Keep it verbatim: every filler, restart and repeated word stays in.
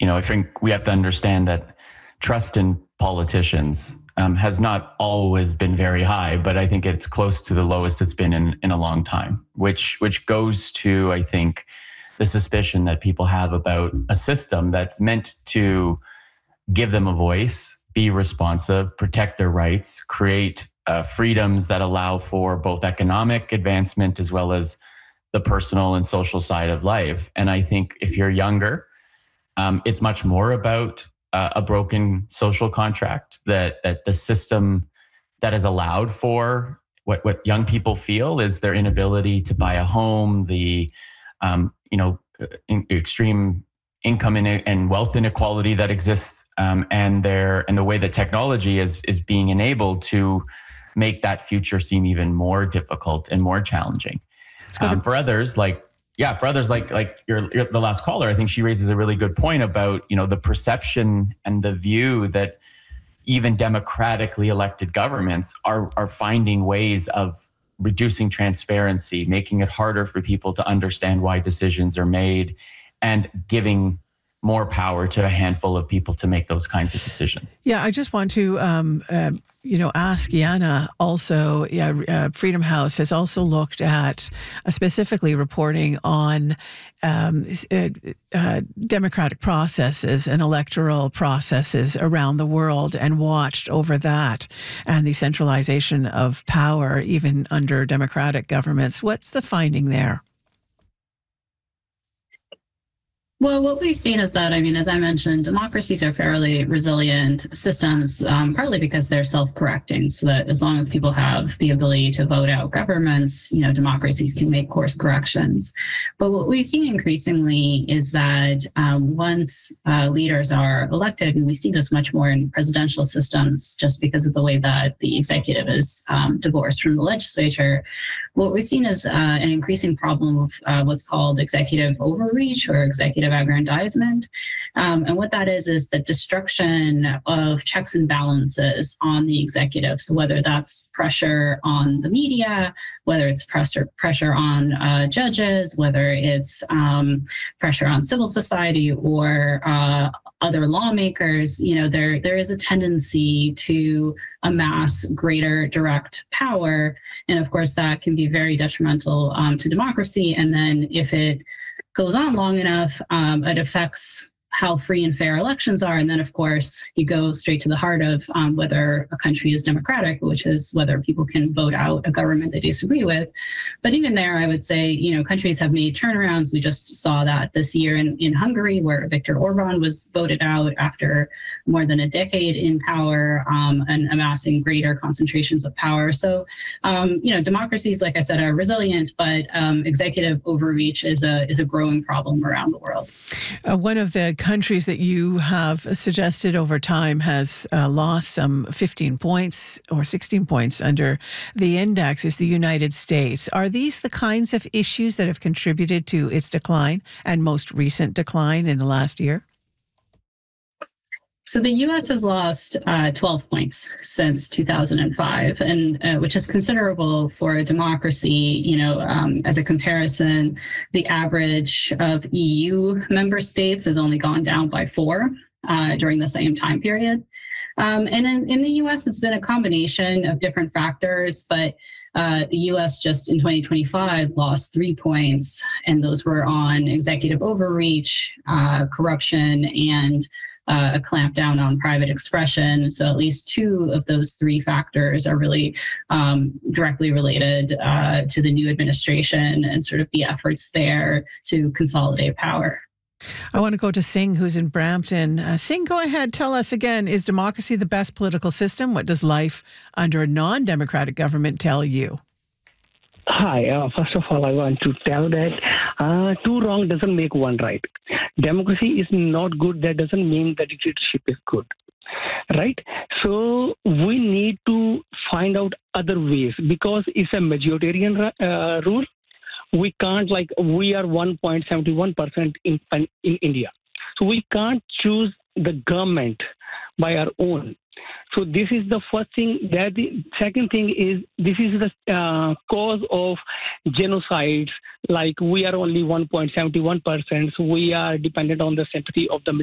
you know, I think we have to understand that trust in politicians um, has not always been very high, but I think it's close to the lowest it's been in, in a long time, which which goes to, I think, the suspicion that people have about a system that's meant to give them a voice, be responsive, protect their rights, create uh, freedoms that allow for both economic advancement as well as the personal and social side of life. And I think if you're younger, um, it's much more about uh, a broken social contract, that that the system that has allowed for what, what young people feel is their inability to buy a home, the um, you know in, extreme income in, and wealth inequality that exists, um, and their and the way that technology is is being enabled to make that future seem even more difficult and more challenging. Um, for others, like yeah, for others like like your, your the last caller, I think she raises a really good point about you know the perception and the view that even democratically elected governments are are finding ways of reducing transparency, making it harder for people to understand why decisions are made, and giving more power to a handful of people to make those kinds of decisions. Yeah, I just want to, um, uh, you know, ask Yana also, yeah, uh, Freedom House has also looked at uh, specifically reporting on um, uh, uh, democratic processes and electoral processes around the world and watched over that and the centralization of power, even under democratic governments. What's the finding there? Well, what we've seen is that, I mean, as I mentioned, democracies are fairly resilient systems, um, partly because they're self-correcting, so that as long as people have the ability to vote out governments, you know, democracies can make course corrections. But what we've seen increasingly is that um, once uh, leaders are elected, and we see this much more in presidential systems just because of the way that the executive is um, divorced from the legislature, what we've seen is uh, an increasing problem of uh, what's called executive overreach or executive aggrandizement. Um, and what that is, is the destruction of checks and balances on the executive. So whether that's pressure on the media, whether it's pressure pressure on uh, judges, whether it's um, pressure on civil society or uh, other lawmakers, you know, there there is a tendency to amass greater direct power. And of course, that can be very detrimental um, to democracy. And then if it goes on long enough, um, it affects how free and fair elections are. And then, of course, you go straight to the heart of um, whether a country is democratic, which is whether people can vote out a government they disagree with. But even there, I would say, you know, countries have made turnarounds. We just saw that this year in, in Hungary, where Viktor Orban was voted out after more than a decade in power um, and amassing greater concentrations of power. So, um, you know, democracies, like I said, are resilient, but um, executive overreach is a is a growing problem around the world. Uh, one of the countries that you have suggested over time has uh, lost some fifteen points or sixteen points under the index is the United States. Are these the kinds of issues that have contributed to its decline and most recent decline in the last year? So the U S has lost uh, twelve points since two thousand five, and uh, which is considerable for a democracy. You know, um, as a comparison, the average of E U member states has only gone down by four uh, during the same time period. Um, and in, in the U S, it's been a combination of different factors, but uh, the U S just in twenty twenty-five lost three points, and those were on executive overreach, uh, corruption, and Uh, a clampdown on private expression. So at least two of those three factors are really um, directly related uh, to the new administration and sort of the efforts there to consolidate power. I want to go to Singh, who's in Brampton. Uh, Singh, go ahead. Tell us again, is democracy the best political system? What does life under a non-democratic government tell you? Hi, uh, first of all, I want to tell that uh, two wrong doesn't make one right. Democracy is not good. That doesn't mean that dictatorship is good, right? So we need to find out other ways because it's a majoritarian uh, rule. We can't like we are one point seven one percent in in India, so we can't choose the government by our own. So this is the first thing. That the second thing is this is the uh, cause of genocides. Like we are only one point seven one percent, so we are dependent on the sympathy of the